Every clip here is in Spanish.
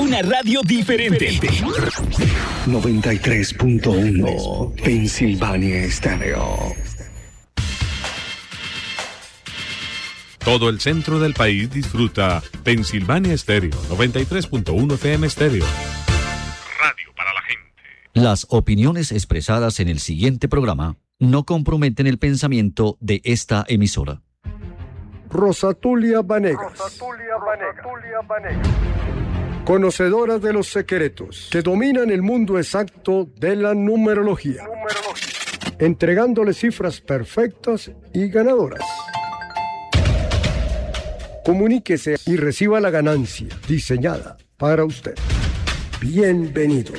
Una radio diferente. 93.1 Pensilvania Estéreo. Todo el centro del país disfruta Pensilvania Estéreo, 93.1 FM Estéreo. Radio para la gente. Las opiniones expresadas en el siguiente programa no comprometen el pensamiento de esta emisora. Rosatulia Vanegas. Conocedora de los secretos que dominan el mundo exacto de la numerología. Entregándole cifras perfectas y ganadoras. Comuníquese y reciba la ganancia diseñada para usted. Bienvenidos.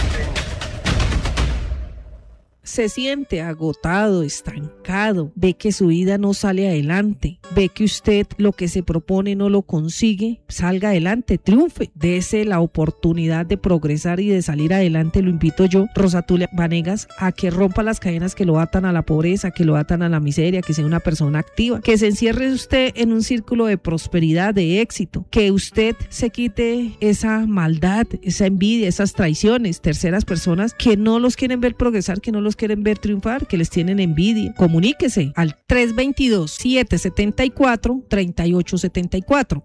Se siente agotado, estancado, ve que su vida no sale adelante, ve que usted lo que se propone no lo consigue, salga adelante, triunfe, dese la oportunidad de progresar y de salir adelante. Lo invito yo, Rosatulia Vanegas, a que rompa las cadenas que lo atan a la pobreza, que lo atan a la miseria, que sea una persona activa, que se encierre usted en un círculo de prosperidad, de éxito, que usted se quite esa maldad, esa envidia, esas traiciones, terceras personas que no los quieren ver progresar, que no los quieren ver triunfar, que les tienen envidia. Comuníquese al 322-774-3874.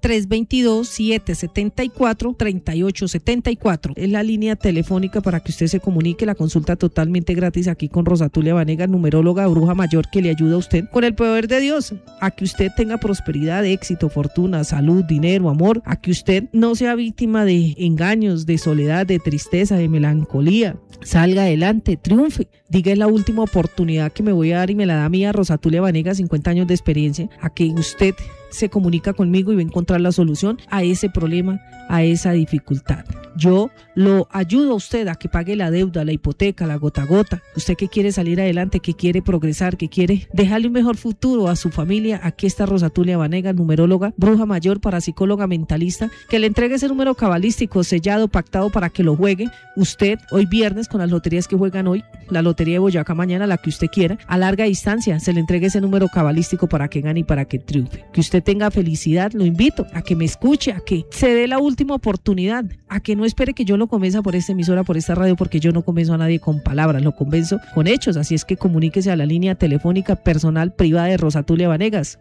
322-774-3874. Es la línea telefónica para que usted se comunique. La consulta totalmente gratis aquí con Rosatulia Vanegas, numeróloga, bruja mayor, que le ayuda a usted con el poder de Dios a que usted tenga prosperidad, éxito, fortuna, salud, dinero, amor, a que usted no sea víctima de engaños, de soledad, de tristeza, de melancolía. Salga adelante, triunfe. Diga, es la última oportunidad que me voy a dar y me la da mía Rosatulia Vanegas, 50 años de experiencia, a que usted se comunica conmigo y va a encontrar la solución a ese problema, a esa dificultad. Yo lo ayudo a usted a que pague la deuda, la hipoteca, la gota a gota. Usted que quiere salir adelante, que quiere progresar, que quiere dejarle un mejor futuro a su familia, aquí está Rosatulia Vanegas, numeróloga, bruja mayor, parapsicóloga, mentalista, que le entregue ese número cabalístico sellado, pactado para que lo juegue usted hoy viernes con las loterías que juegan hoy, la lotería de Boyacá mañana, la que usted quiera, a larga distancia, se le entregue ese número cabalístico para que gane y para que triunfe. Que usted tenga felicidad, lo invito a que me escuche, a que se dé la última oportunidad, a que no espere que yo lo convenza por esta emisora, por esta radio, porque yo no convenzo a nadie con palabras, lo convenzo con hechos. Así es que comuníquese a la línea telefónica personal privada de Rosatulia Vanegas,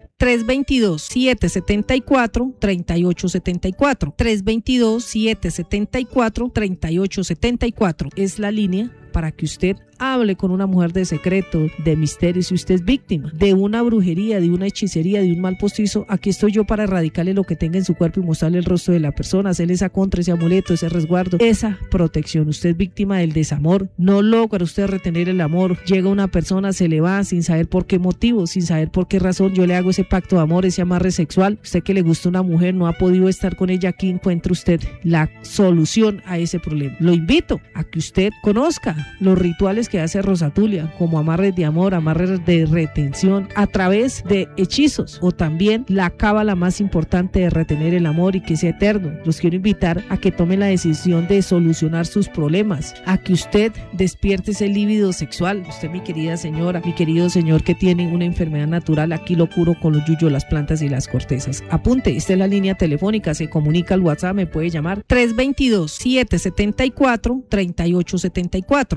322-774-3874. 322-774-3874 es la línea para que usted hable con una mujer de secreto, de misterio. Si usted es víctima de una brujería, de una hechicería, de un mal postizo, aquí estoy yo para erradicarle lo que tenga en su cuerpo y mostrarle el rostro de la persona, hacerle esa contra, ese amuleto, ese resguardo, esa protección. Usted es víctima del desamor, no logra usted retener el amor, llega una persona, se le va sin saber por qué motivo, sin saber por qué razón, yo le hago ese pacto de amor, ese amarre sexual. Usted que le gusta una mujer, no ha podido estar con ella, aquí encuentra usted la solución a ese problema. Lo invito a que usted conozca los rituales que hace Rosatulia, como amarres de amor, amarres de retención a través de hechizos, o también la cábala más importante de retener el amor y que sea eterno. Los quiero invitar a que tomen la decisión de solucionar sus problemas, a que usted despierte ese líbido sexual. Usted, mi querida señora, mi querido señor que tiene una enfermedad natural, aquí lo curo con los yuyos, las plantas y las cortezas. Apunte, esta es la línea telefónica, se comunica al WhatsApp, me puede llamar 322-774-3874.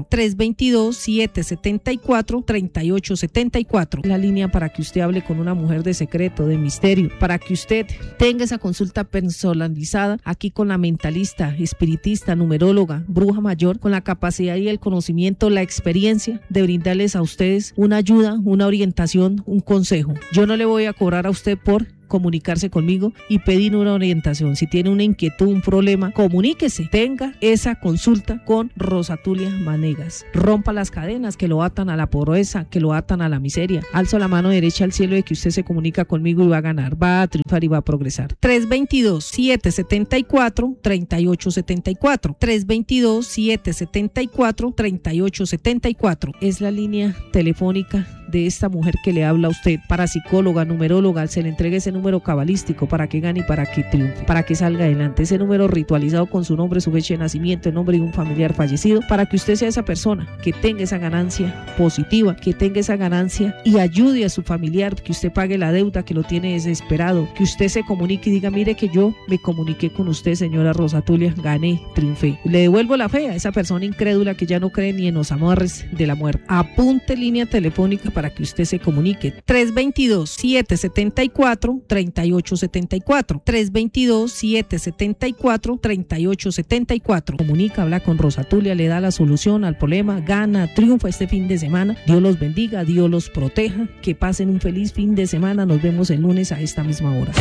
322-774-3874. La línea para que usted hable con una mujer de secreto, de misterio, para que usted tenga esa consulta personalizada aquí con la mentalista, espiritista, numeróloga, bruja mayor, con la capacidad y el conocimiento, la experiencia de brindarles a ustedes una ayuda, una orientación, un consejo. Yo no le voy a cobrar a usted por comunicarse conmigo y pedir una orientación. Si tiene una inquietud, un problema, comuníquese, tenga esa consulta con Rosatulia Vanegas. Rompa las cadenas que lo atan a la pobreza, que lo atan a la miseria. Alzo la mano derecha al cielo de que usted se comunica conmigo y va a ganar, va a triunfar y va a progresar. 322-774-3874. 322-774-3874 es la línea telefónica de esta mujer que le habla a usted, parapsicóloga, numeróloga. Se le entrega ese número número cabalístico para que gane y para que triunfe, para que salga adelante. Ese número ritualizado con su nombre, su fecha de nacimiento, el nombre de un familiar fallecido, para que usted sea esa persona que tenga esa ganancia positiva, que tenga esa ganancia y ayude a su familiar, que usted pague la deuda que lo tiene desesperado, que usted se comunique y diga, mire que yo me comuniqué con usted, señora Rosa Tulia, gané, triunfé. Le devuelvo la fe a esa persona incrédula que ya no cree ni en los amarres de la muerte. Apunte línea telefónica para que usted se comunique. 322-774-3874. 322-774-3874. Comunica, habla con Rosa Tulia, le da la solución al problema, gana, triunfa este fin de semana. Dios los bendiga, Dios los proteja, que pasen un feliz fin de semana. Nos vemos el lunes a esta misma hora.